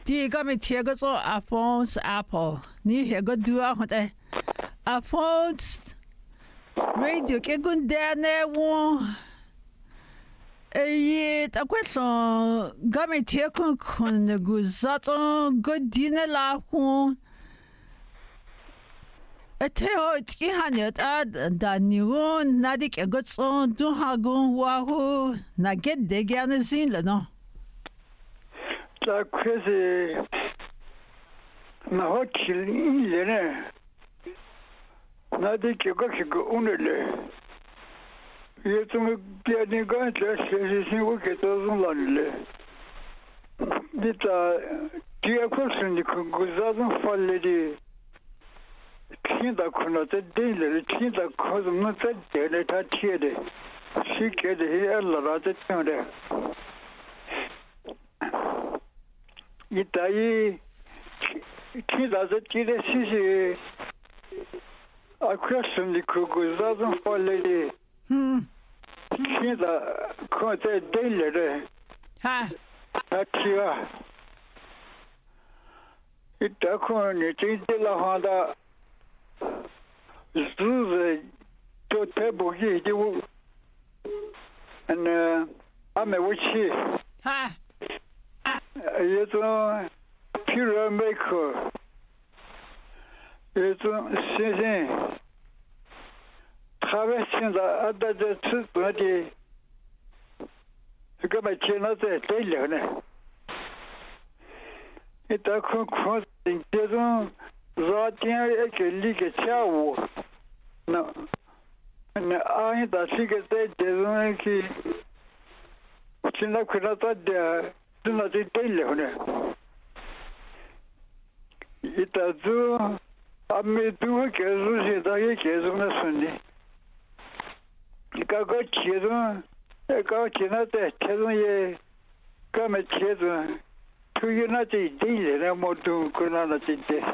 第一个咪贴个做 iPhone's Apple， 你那个多啊，我的 iPhone's radio 给个单呢我，大概说个咪贴看那个啥种个地呢拉红。太好，几下日但你我那的个种都下个哇呼，那个得个那心了喏。 这可是那好吃一年呢，那的这个是个温的嘞，也怎么别人讲这是我给做中了嘞，你这第二个是你看个啥种发来的，听到可能在对了，听到可能我在对了，他贴的，是给的也老老在听的。一大一听到这几个事情，快生的可个啥种发来的，听到可在对了的，他贴啊，一大可你真的老话的，是就太不易就，还没我去。一种譬如麦克，一种星星，他们现在大家吃多的，这个买钱了在对了呢。一到看这种热天一个里个下午，那俺大是个在这种去，现在看到的。那就对了呢。一大早，俺们都会给入现在也给入那孙的。刚刚其中，刚进来在其中也，刚没其中，就有那这对了，那么多可能那这的。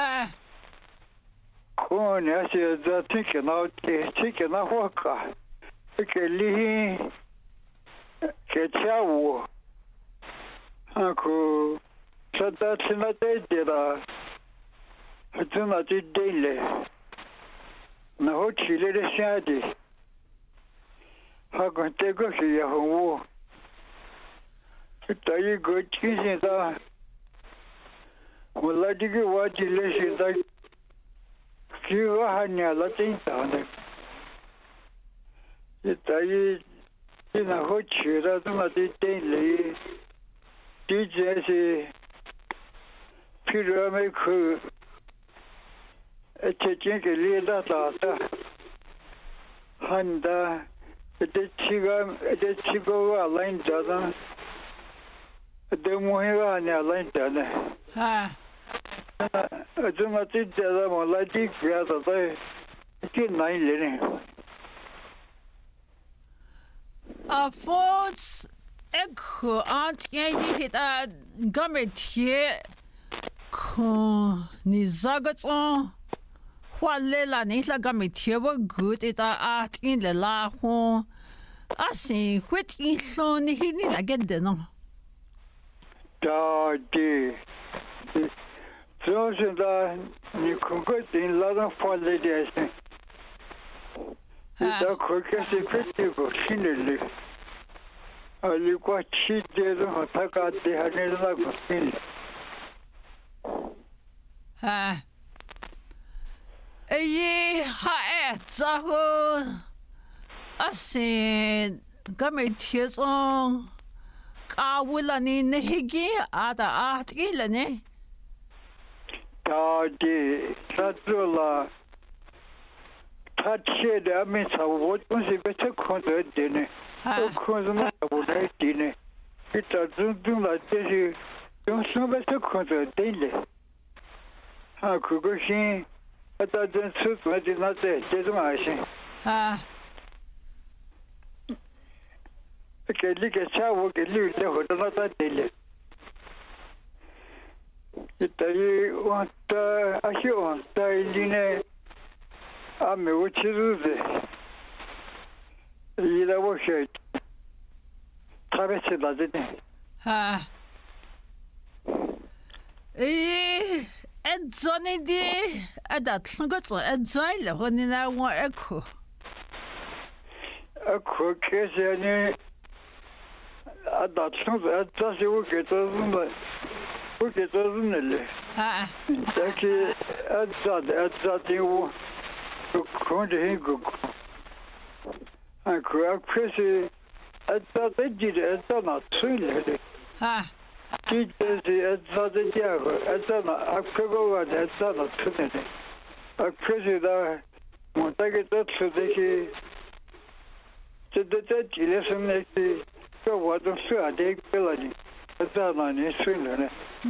可能是在听见那话个，给里给下午。可这到现在在这了，真的就对了。然后起来的下的，还跟这个是也很我，这一个精神的，我来这个我起来现在，几个还年了真长的，这然后起来这么的对了。第件是，譬如没去，这件给列到大的，很大，这七个来着的，这么一个呢来着的。这么这家的我来这边的在，这哪里呢 ？Affords。可安天的黑的，个没贴，可你这个种，花来了你那个没贴我good的啊，天来拉红，是会天说你那个的呢？ 对，主要是的，你看个天拉上花来的是，你到看个是快这个新的嘞。如果去这种他搞的还是那个心。 还这个是个没贴上，为了你那个的了呢？ 他做了，他贴的没差，我东西被他看着的呢。我看着那不来的呢，你这种了这是用什么去看着的呢？可个心，他真吃做的那这种还行。给你个下午给留着或者那的了，你等于往的些往的里呢，没有吃日子。伊拉我说，他们吃到这点。 Edzoni di adat tlungots edzaile honina wa ekho. Ekho keseni adat tlung edzasi uketazunele. Ha. Taki edzadi u konde hingu. Ekho kesi edzadi jide edzana tsule. Ha. Dicesi edzadi diago edzana akkogo edzana tsule. Kesi da montagi tsudeki Tete ilesine ki wadon su adek belani. Edzana ni tsule.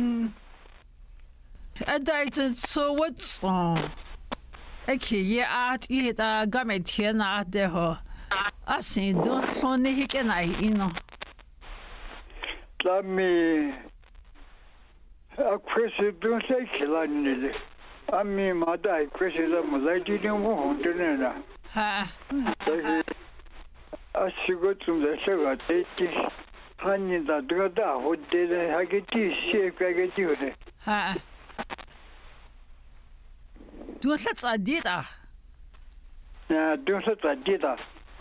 Adait so what's Eki ye at ida gametiena deho. Assim do soni hikenai ino. Lami akwesi dun sai kilanile. Ami madai kwesi da mulai ni mo hondena. Ha. Asigotum da saga teki hani da drada hodde hageti siekageti hode. Ha. Du let's adida. Ja, dun sa tadida.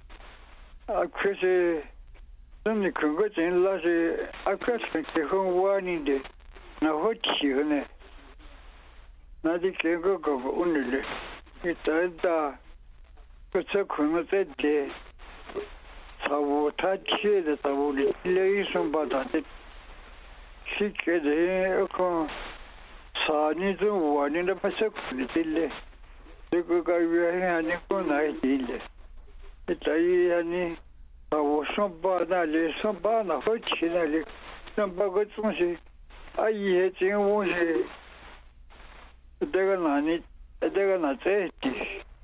Akwesi Then kungo tin la se akwesi ke hon wani de na hochi ne. Na di ke go unile. Ita da kutsa kungo te de sawo ta che de sawo le son bata de shike de ko sa ni zo wani da pasa kuni dille. De ko ga wi ani ko na dille. Ita yani我上班那里上班那好去那里上班个东西，阿姨还真我是这个哪里这个哪在的？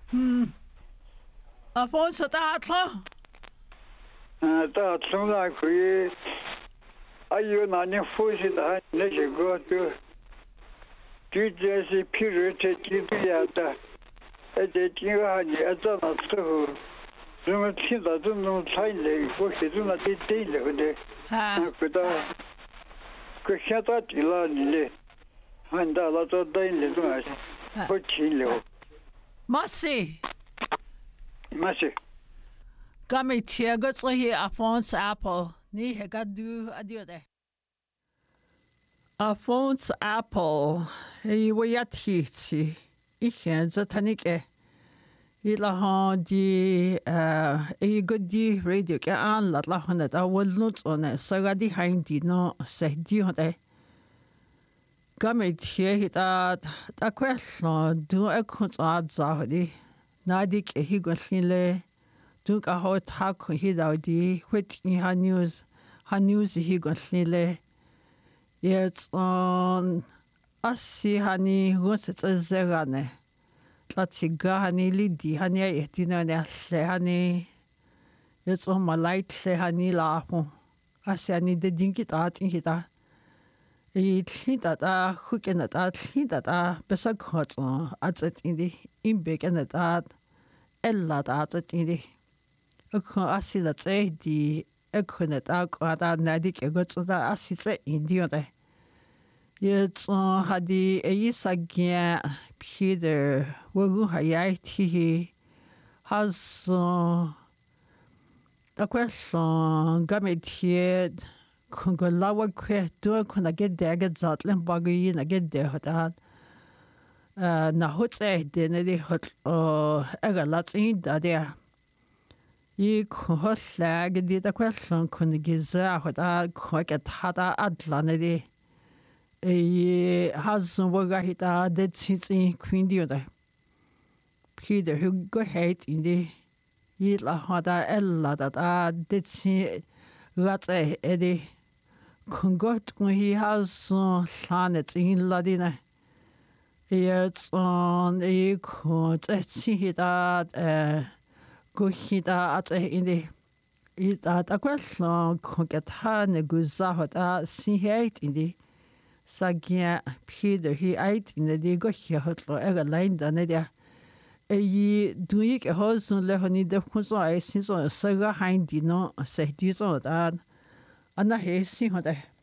Afonso大了。 到从那可以，还有哪里呼吸的那些个都，就这是譬如这几个样的，而且今个你按照那时候。那么现在这种菜类，我是这么的对了的，觉得，可现在的了你，看到了这对了多少，不清了。 Masi. Masi. Kami tiago tsohi Alphonse Apple. Ni hegadu adiode. Alphonse Apple. Iwayatiti. Ihe zatanike. Ila han di godi radio ke an lat la han da wolnut on sagadi hindi no sehdi hode gameti hita ta kwello du ekun za hodi nadi ke higolile du ka ho ta ko hidawdi which ni ha news higolile yet on asi hani goset zerane Tlatiga hani lidi hani etina ne hani jetzt auch mal leid hani lafu asani de dingit at hita hita ta khukena ta hita ta besa khot atset indi imbekena ta ella ta atset indi akho asila tse di ekhona ta qata nadik egotsa asitse indi ote Jetzt hadi Isagia Peter wogu hayati has a question gametie kungolawa kwe do kuna get der zatlen bagi na get der hat na hotse de ne de hot ega latsin da der I holla gedi da question kun giza hot a koket hada adlane de has waga hita dead sits in quindi oda Peter who go hate in the yitla hada ella that dead si rats edi kungot he has planet in ladina it's on a court at see hita go hita at in the it at a question cocket han guza hota see hate in the Sagia Peter he ate in the digo he hotlo ega line da nedia e duik a hosun le honi de kunso I sinso saga hindi no se diso da ana he si hoda